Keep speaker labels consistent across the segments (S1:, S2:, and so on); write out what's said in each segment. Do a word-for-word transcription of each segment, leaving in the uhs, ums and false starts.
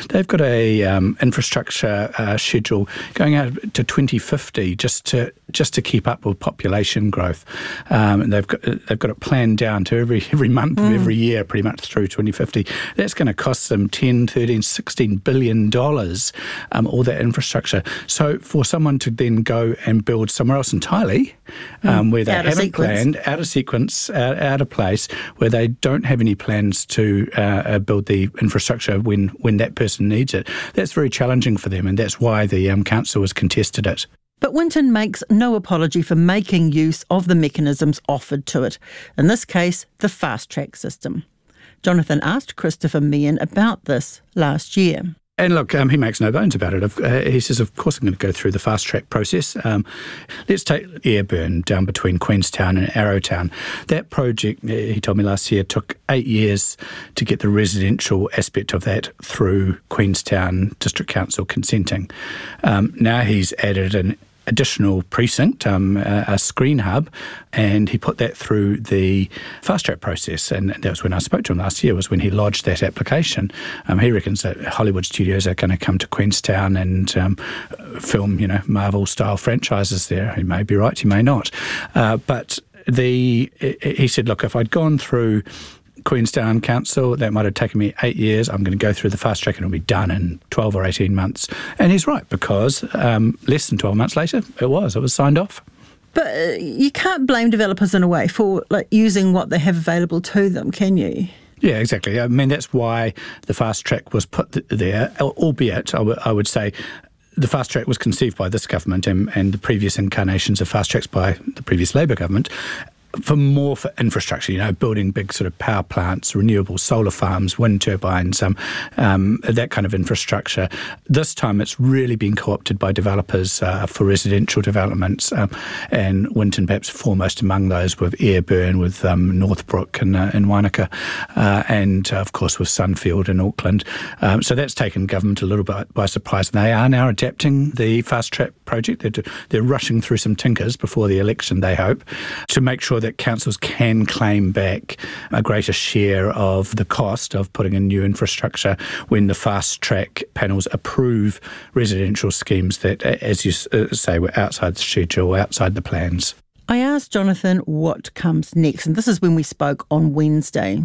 S1: they've got a um, infrastructure uh, schedule going out to twenty fifty just to just to keep up with population growth. Um, and they've got they've got it planned down to every every month mm. of every year, pretty much through twenty fifty. That's going to cost them ten, thirteen, sixteen billion dollars, um, all that infrastructure. So for someone to then go and build somewhere else entirely, um, mm. where they
S2: out
S1: haven't planned, out of sequence, out, out of place, where they don't have any plans to uh, build the infrastructure when, when that person needs it, that's very challenging for them, and that's why the um, council has contested it.
S2: But Winton makes no apology for making use of the mechanisms offered to it, in this case, the fast-track system. Jonathan asked Christopher Meehan about this last year.
S1: And look, um, he makes no bones about it. Uh, he says, of course, I'm going to go through the fast-track process. Um, let's take Ayrburn down between Queenstown and Arrowtown. That project, he told me last year, took eight years to get the residential aspect of that through Queenstown District Council consenting. Um, now he's added an additional precinct, um, a, a screen hub, and he put that through the fast-track process. And that was when I spoke to him last year, was when he lodged that application. Um, he reckons that Hollywood studios are going to come to Queenstown and um, film, you know, Marvel-style franchises there. He may be right, he may not. Uh, but the he said, look, if I'd gone through Queenstown Council, that might have taken me eight years. I'm going to go through the fast track and it'll be done in twelve or eighteen months. And he's right, because um, less than twelve months later, it was. It was signed off.
S2: But uh, you can't blame developers in a way for like using what they have available to them, can you?
S1: Yeah, exactly. I mean, that's why the fast track was put there, albeit, I, w- I would say, the fast track was conceived by this government and, and the previous incarnations of fast tracks by the previous Labour government, for more for infrastructure, you know, building big sort of power plants, renewable solar farms, wind turbines, um, um, that kind of infrastructure. This time it's really been co-opted by developers uh, for residential developments, um, and Winton perhaps foremost among those with Ayrburn, with um, Northbrook and uh, in Wanaka, uh, and uh, of course with Sunfield in Auckland. Um, so that's taken government a little bit by surprise. And they are now adapting the fast track project. They're, they're rushing through some tinkers before the election, they hope, to make sure that councils can claim back a greater share of the cost of putting in new infrastructure when the fast track panels approve residential schemes that, as you say, were outside the schedule, outside the plans.
S2: I asked Jonathan what comes next, and this is when we spoke on Wednesday.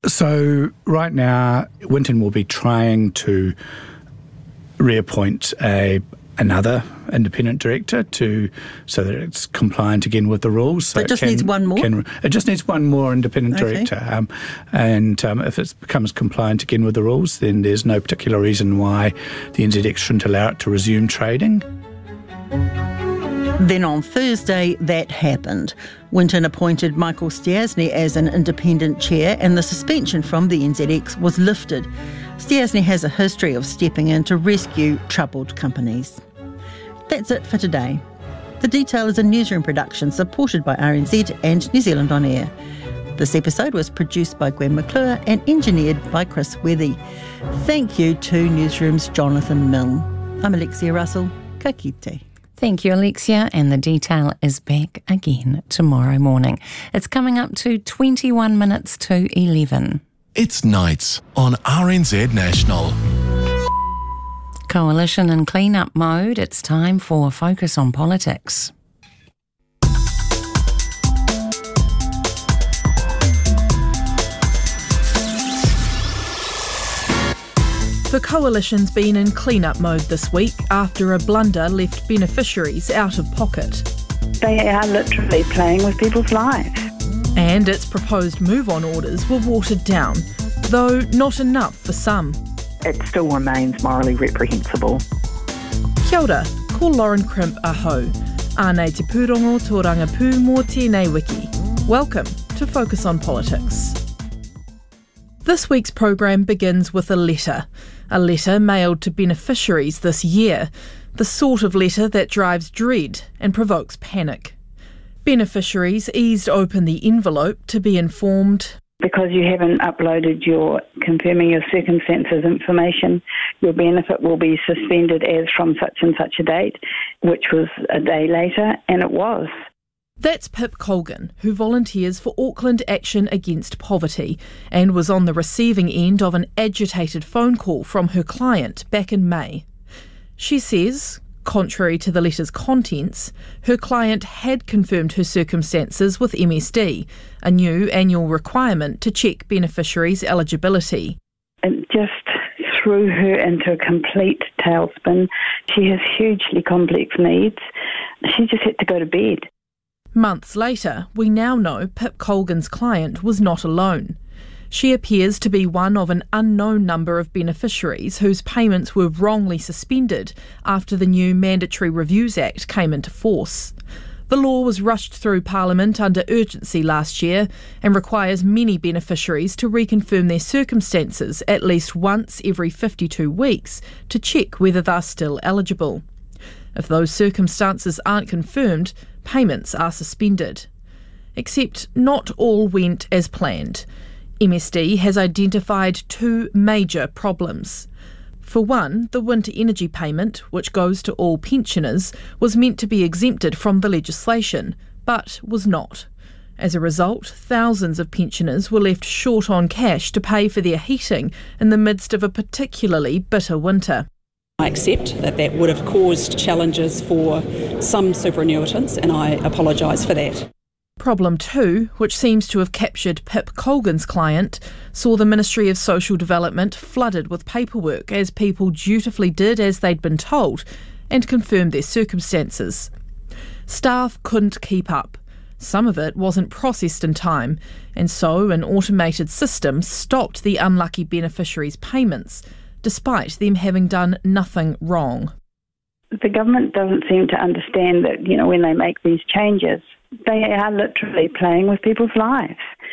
S1: So right now, Winton will be trying to reappoint a another independent director to so that it's compliant again with the rules. So
S2: it just
S1: it can,
S2: needs one more?
S1: Can, it just needs one more independent
S2: okay.
S1: director. Um, and um, if it becomes compliant again with the rules, then there's no particular reason why the N Z X shouldn't allow it to resume trading.
S2: Then on Thursday, that happened. Winton appointed Michael Stiassny as an independent chair, and the suspension from the N Z X was lifted. Stiassny has a history of stepping in to rescue troubled companies. That's it for today. The Detail is a newsroom production supported by R N Z and New Zealand On Air. This episode was produced by Gwen McClure and engineered by Chris Wethy. Thank you to Newsroom's Jonathan Milne. I'm Alexia Russell. Ka kite.
S3: Thank you, Alexia, and The Detail is back again tomorrow morning. It's coming up to twenty-one minutes to eleven.
S4: It's nights on R N Z National.
S3: Coalition in clean-up mode, it's time for Focus on Politics.
S5: The Coalition's been in clean-up mode this week after a blunder left beneficiaries out of pocket.
S6: They are literally playing with people's lives.
S5: And its proposed move-on orders were watered down, though not enough for some.
S6: It still remains morally reprehensible.
S5: Kia ora, ko Lauren Crimp aho. Ānei te pūrongo tō rangapū mō tēnei wiki. Welcome to Focus on Politics. This week's programme begins with a letter. A letter mailed to beneficiaries this year. The sort of letter that drives dread and provokes panic. Beneficiaries eased open the envelope to be informed.
S6: Because you haven't uploaded your confirming your circumstances information, your benefit will be suspended as from such and such a date, which was a day later, and it was.
S5: That's Pip Colgan, who volunteers for Auckland Action Against Poverty and was on the receiving end of an agitated phone call from her client back in May. She says, contrary to the letter's contents, her client had confirmed her circumstances with M S D, a new annual requirement to check beneficiaries' eligibility.
S6: It just threw her into a complete tailspin. She has hugely complex needs. She just had to go to bed.
S5: Months later, we now know Pip Colgan's client was not alone. She appears to be one of an unknown number of beneficiaries whose payments were wrongly suspended after the new Mandatory Reviews Act came into force. The law was rushed through Parliament under urgency last year and requires many beneficiaries to reconfirm their circumstances at least once every fifty-two weeks to check whether they're still eligible. If those circumstances aren't confirmed, payments are suspended. Except not all went as planned. M S D has identified two major problems. For one, the winter energy payment, which goes to all pensioners, was meant to be exempted from the legislation, but was not. As a result, thousands of pensioners were left short on cash to pay for their heating in the midst of a particularly bitter winter.
S7: I accept that that would have caused challenges for some superannuitants, and I apologise for that.
S5: Problem two, which seems to have captured Pip Colgan's client, saw the Ministry of Social Development flooded with paperwork as people dutifully did as they'd been told and confirmed their circumstances. Staff couldn't keep up. Some of it wasn't processed in time, and so an automated system stopped the unlucky beneficiaries' payments, despite them having done nothing wrong.
S6: The government doesn't seem to understand that, you know, when they make these changes, they are literally playing with people's lives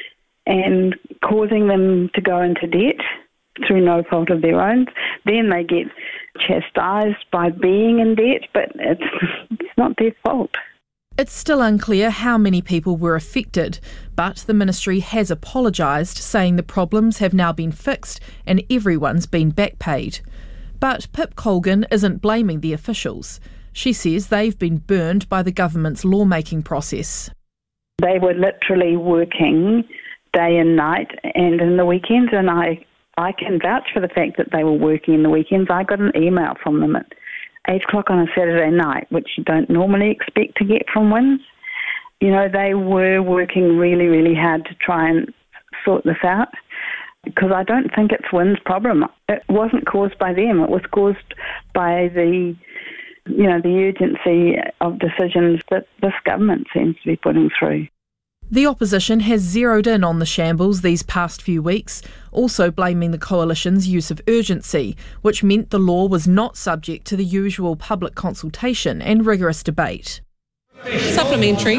S6: and causing them to go into debt through no fault of their own. Then they get chastised by being in debt, but it's, it's not their fault.
S5: It's still unclear how many people were affected, but the ministry has apologised, saying the problems have now been fixed and everyone's been back paid. But Pip Colgan isn't blaming the officials. She says they've been burned by the government's lawmaking process.
S6: They were literally working day and night and in the weekends, and I, I can vouch for the fact that they were working in the weekends. I got an email from them at eight o'clock on a Saturday night, which you don't normally expect to get from W I N S. You know, they were working really, really hard to try and sort this out, because I don't think it's W I N S problem. It wasn't caused by them. It was caused by the, you know, the urgency of decisions that this government seems to be putting through.
S5: The opposition has zeroed in on the shambles these past few weeks, also blaming the coalition's use of urgency, which meant the law was not subject to the usual public consultation and rigorous debate.
S8: Supplementary.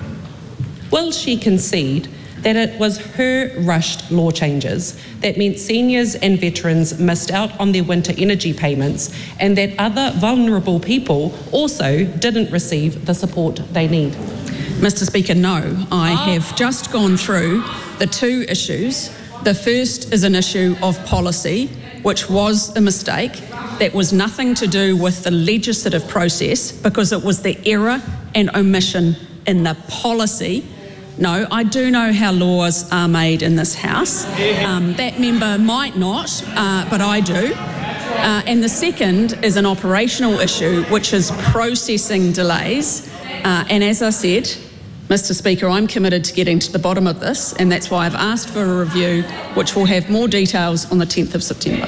S8: Will she concede that it was her rushed law changes that meant seniors and veterans missed out on their winter energy payments, and that other vulnerable people also didn't receive the support they need?
S9: Mister Speaker, no. I have just gone through the two issues. The first is an issue of policy, which was a mistake. That was nothing to do with the legislative process, because it was the error and omission in the policy. No, I do know how laws are made in this House. Um, that member might not, uh, but I do. Uh, and the second is an operational issue, which is processing delays. Uh, and as I said, Mister Speaker, I'm committed to getting to the bottom of this, and that's why I've asked for a review, which will have more details on the tenth of September.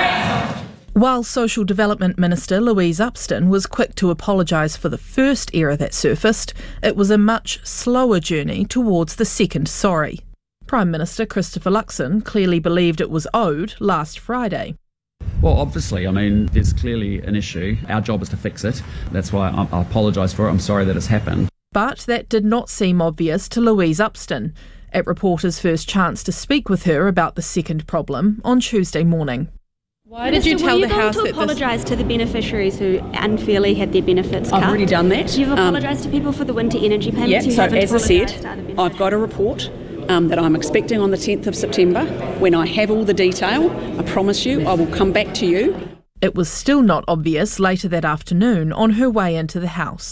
S5: While Social Development Minister Louise Upston was quick to apologise for the first error that surfaced, it was a much slower journey towards the second sorry. Prime Minister Christopher Luxon clearly believed it was owed last Friday.
S10: Well, obviously, I mean, there's clearly an issue. Our job is to fix it. That's why I, I apologise for it. I'm sorry that it's happened.
S5: But that did not seem obvious to Louise Upston at Reporter's first chance to speak with her about the second problem on Tuesday morning.
S11: Why did you tell the House that... Were you able to apologise to the beneficiaries who unfairly had their benefits cut?
S9: I've already done that.
S11: You've apologised um, to people for the winter energy payments?
S9: Yeah,
S11: you
S9: so as I said,
S11: I've
S9: got a report um, that I'm expecting on the tenth of September. When I have all the detail, I promise you I will come back to you.
S5: It was still not obvious later that afternoon on her way into the House.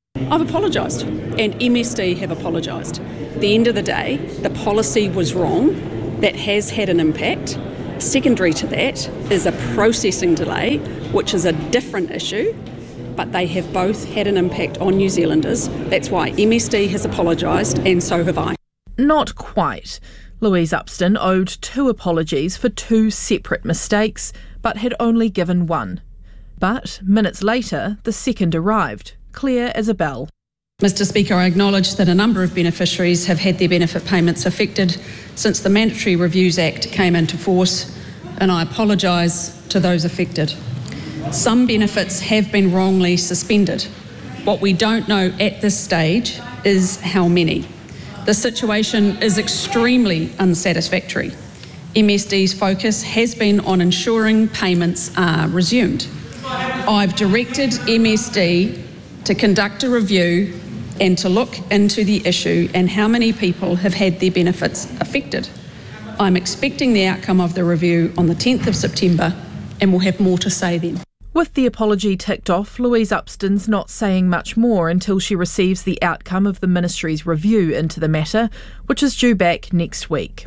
S9: I've apologised, and M S D have apologised. At the end of the day, the policy was wrong. That has had an impact. Secondary to that is a processing delay, which is a different issue, but they have both had an impact on New Zealanders. That's why M S D has apologised, and so have I.
S5: Not quite. Louise Upston owed two apologies for two separate mistakes, but had only given one. But minutes later, the second arrived, clear as a bell.
S9: Mister Speaker, I acknowledge that a number of beneficiaries have had their benefit payments affected since the Mandatory Reviews Act came into force, and I apologise to those affected. Some benefits have been wrongly suspended. What we don't know at this stage is how many. The situation is extremely unsatisfactory. M S D's focus has been on ensuring payments are resumed. I've directed M S D to conduct a review and to look into the issue and how many people have had their benefits affected. I'm expecting the outcome of the review on the tenth of September, and we'll have more to say then.
S5: With the apology ticked off, Louise Upston's not saying much more until she receives the outcome of the Ministry's review into the matter, which is due back next week.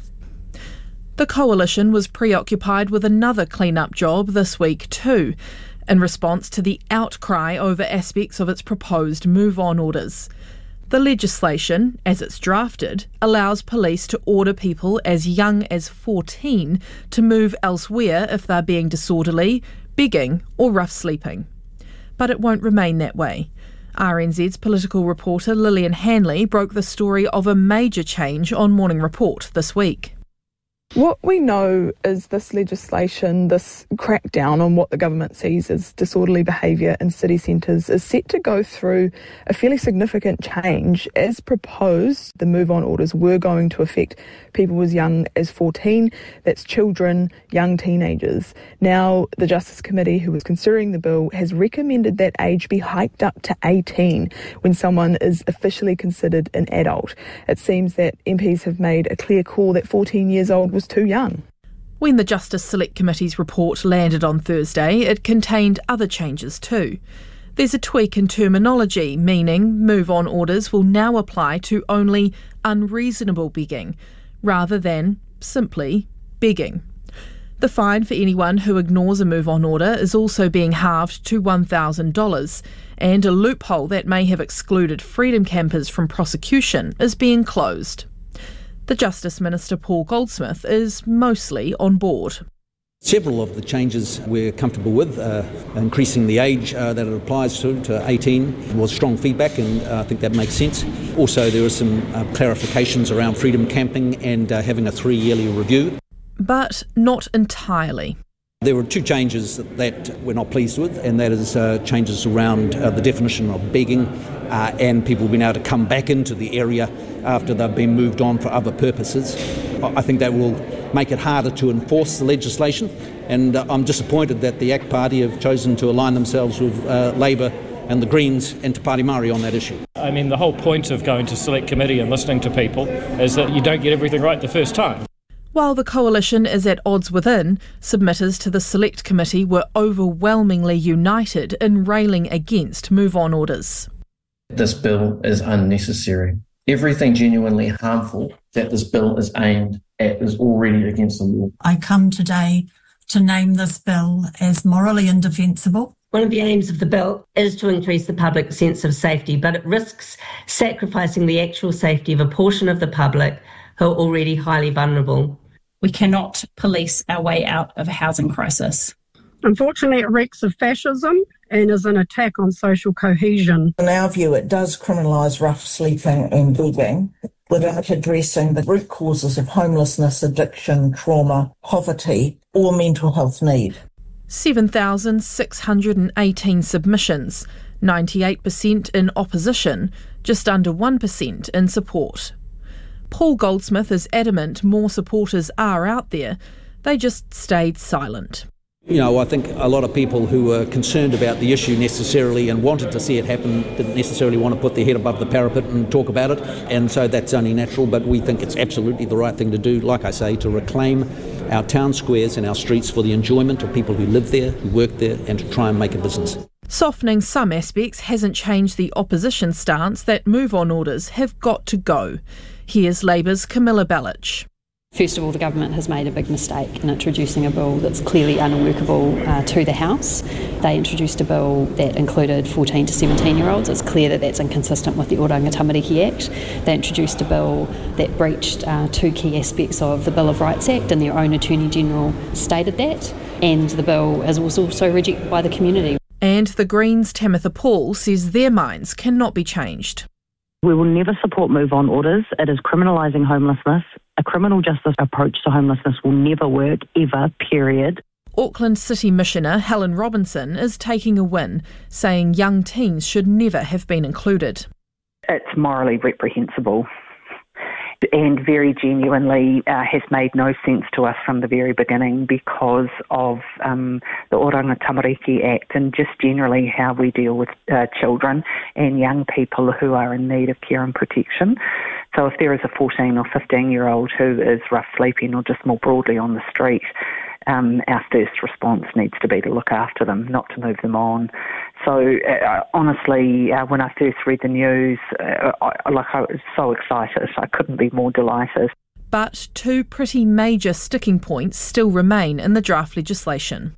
S5: The Coalition was preoccupied with another clean-up job this week too, in response to the outcry over aspects of its proposed move-on orders. The legislation, as it's drafted, allows police to order people as young as fourteen to move elsewhere if they're being disorderly, begging or rough sleeping. But it won't remain that way. R N Z's political reporter Lillian Hanley broke the story of a major change on Morning Report this week.
S12: What we know is this legislation, this crackdown on what the government sees as disorderly behaviour in city centres, is set to go through a fairly significant change. As proposed, the move-on orders were going to affect people as young as fourteen, that's children, young teenagers. Now, the Justice Committee, who was considering the bill, has recommended that age be hiked up to eighteen when someone is officially considered an adult. It seems that M Ps have made a clear call that fourteen years old was too young.
S5: When the Justice Select Committee's report landed on Thursday, it contained other changes too. There's a tweak in terminology, meaning move-on orders will now apply to only unreasonable begging, rather than simply begging. The fine for anyone who ignores a move-on order is also being halved to one thousand dollars, and a loophole that may have excluded freedom campers from prosecution is being closed. The Justice Minister Paul Goldsmith is mostly on board.
S13: Several of the changes we're comfortable with. Uh, increasing the age uh, that it applies to, to eighteen was strong feedback, and uh, I think that makes sense. Also, there are some uh, clarifications around freedom camping and uh, having a three-yearly review.
S5: But not entirely.
S13: There were two changes that we're not pleased with, and that is uh, changes around uh, the definition of begging uh, and people being able to come back into the area after they've been moved on for other purposes. I think that will make it harder to enforce the legislation, and uh, I'm disappointed that the A C T Party have chosen to align themselves with uh, Labour and the Greens and Te Pāti Māori on that issue.
S14: I mean, the whole point of going to Select Committee and listening to people is that you don't get everything right the first time.
S5: While the Coalition is at odds within, submitters to the Select Committee were overwhelmingly united in railing against move-on orders.
S15: This bill is unnecessary. Everything genuinely harmful that this bill is aimed at is already against the law.
S16: I come today to name this bill as morally indefensible.
S17: One of the aims of the bill is to increase the public sense of safety, but it risks sacrificing the actual safety of a portion of the public who are already highly vulnerable.
S18: We cannot police our way out of a housing crisis.
S19: Unfortunately, it reeks of fascism and is an attack on social cohesion.
S20: In our view, it does criminalise rough sleeping and begging without addressing the root causes of homelessness, addiction, trauma, poverty, or mental health need.
S5: seven thousand six hundred eighteen submissions, ninety-eight percent in opposition, just under one percent in support. Paul Goldsmith is adamant more supporters are out there. They just stayed silent.
S13: You know, I think a lot of people who were concerned about the issue necessarily and wanted to see it happen didn't necessarily want to put their head above the parapet and talk about it, and so that's only natural, but we think it's absolutely the right thing to do, like I say, to reclaim our town squares and our streets for the enjoyment of people who live there, who work there, and to try and make a business.
S5: Softening some aspects hasn't changed the opposition stance that move-on orders have got to go. Here's Labour's Camilla Bellich.
S7: First of all, the government has made a big mistake in introducing a bill that's clearly unworkable uh, to the House. They introduced a bill that included fourteen to seventeen year olds. It's clear that that's inconsistent with the Oranga Tamariki Act. They introduced a bill that breached uh, two key aspects of the Bill of Rights Act, and their own Attorney General stated that. And the bill is also rejected by the community.
S5: And the Greens' Tamitha Paul says their minds cannot be changed.
S21: We will never support move-on orders. It is criminalising homelessness. A criminal justice approach to homelessness will never work, ever, period.
S5: Auckland City Missioner Helen Robinson is taking a win, saying young teens should never have been included.
S22: It's morally reprehensible and very genuinely uh, has made no sense to us from the very beginning because of um, the Oranga Tamariki Act and just generally how we deal with uh, children and young people who are in need of care and protection. So if there is a fourteen or fifteen year old who is rough sleeping or just more broadly on the street, Um, our first response needs to be to look after them, not to move them on. So uh, honestly, uh, when I first read the news, uh, I, like I was so excited. I couldn't be more delighted.
S5: But two pretty major sticking points still remain in the draft legislation.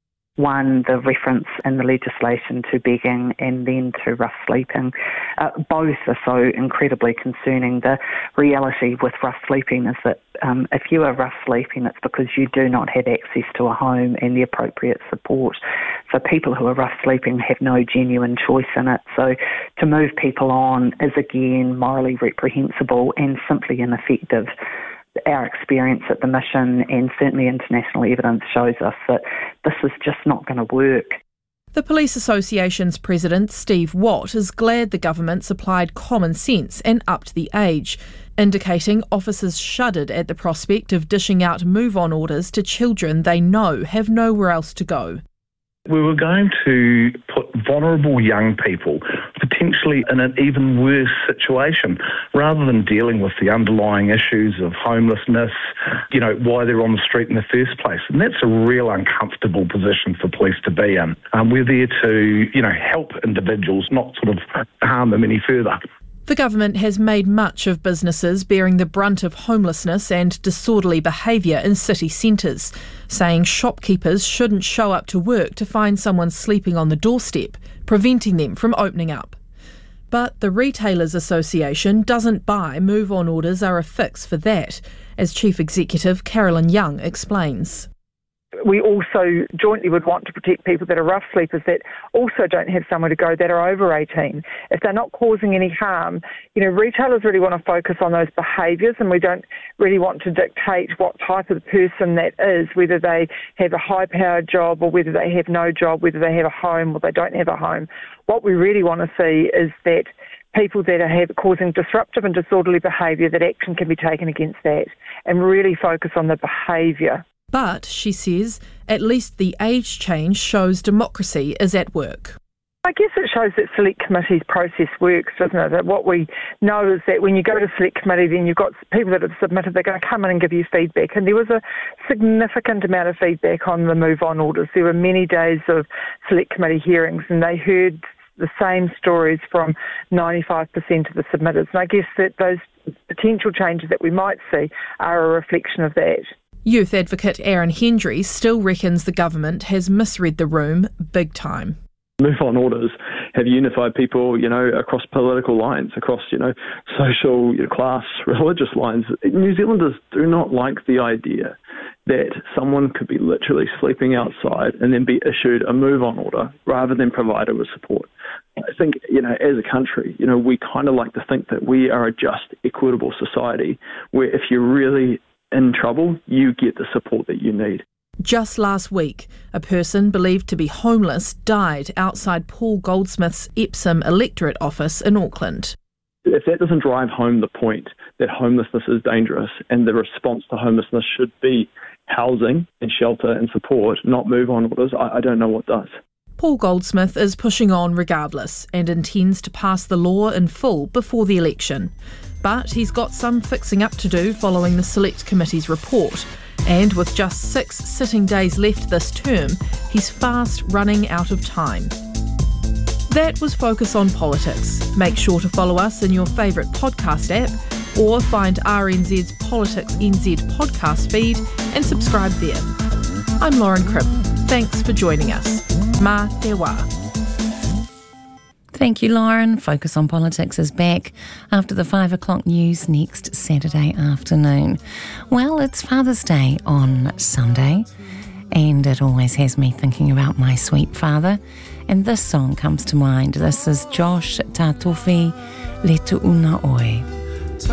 S22: One, the reference in the legislation to begging and then to rough sleeping. Uh, both are so incredibly concerning. The reality with rough sleeping is that um, if you are rough sleeping, it's because you do not have access to a home and the appropriate support. So people who are rough sleeping have no genuine choice in it. So to move people on is again morally reprehensible and simply ineffective. Our experience at the mission and certainly international evidence shows us that this is just not going to work.
S5: The Police Association's president, Steve Watt, is glad the government's applied common sense and upped the age, indicating officers shuddered at the prospect of dishing out move-on orders to children they know have nowhere else to go.
S23: We were going to put vulnerable young people potentially in an even worse situation rather than dealing with the underlying issues of homelessness, you know, why they're on the street in the first place. And that's a real uncomfortable position for police to be in. Um, we're there to, you know, help individuals, not sort of harm them any further.
S5: The government has made much of businesses bearing the brunt of homelessness and disorderly behaviour in city centres, saying shopkeepers shouldn't show up to work to find someone sleeping on the doorstep, preventing them from opening up. But the Retailers Association doesn't buy move-on orders are a fix for that, as Chief Executive Carolyn Young explains.
S24: We also jointly would want to protect people that are rough sleepers that also don't have somewhere to go that are over eighteen. If they're not causing any harm, you know, retailers really want to focus on those behaviours, and we don't really want to dictate what type of person that is, whether they have a high-powered job or whether they have no job, whether they have a home or they don't have a home. What we really want to see is that people that are have, causing disruptive and disorderly behaviour, that action can be taken against that, and really focus on the behaviour.
S5: But, she says, at least the age change shows democracy is at work.
S24: I guess it shows that Select Committee's process works, doesn't it? That what we know is that when you go to Select Committee, then you've got people that have submitted, they're going to come in and give you feedback. And there was a significant amount of feedback on the move-on orders. There were many days of Select Committee hearings, and they heard the same stories from ninety-five percent of the submitters. And I guess that those potential changes that we might see are a reflection of that.
S5: Youth advocate Aaron Hendry still reckons the government has misread the room big time.
S25: Move-on orders have unified people, you know, across political lines, across, you know, social, you know, class, religious lines. New Zealanders do not like the idea that someone could be literally sleeping outside and then be issued a move-on order rather than provided with support. I think, you know, as a country, you know, we kind of like to think that we are a just, equitable society where if you're really in trouble, you get the support that you need.
S5: Just last week, a person believed to be homeless died outside Paul Goldsmith's Epsom electorate office in Auckland.
S25: If that doesn't drive home the point that homelessness is dangerous and the response to homelessness should be housing and shelter and support, not move-on orders, I, I don't know what does.
S5: Paul Goldsmith is pushing on regardless and intends to pass the law in full before the election. But he's got some fixing up to do following the Select Committee's report. And with just six sitting days left this term, he's fast running out of time. That was Focus on Politics. Make sure to follow us in your favourite podcast app or find R N Z's Politics N Z podcast feed and subscribe there. I'm Lauren Crimp. Thanks for joining us. Mā te wā.
S1: Thank you, Lauren. Focus on Politics is back after the five o'clock news next Saturday afternoon. Well, it's Father's Day on Sunday, and it always has me thinking about my sweet father. And this song comes to mind. This is Josh Tatofi, Le Tu'una Oe.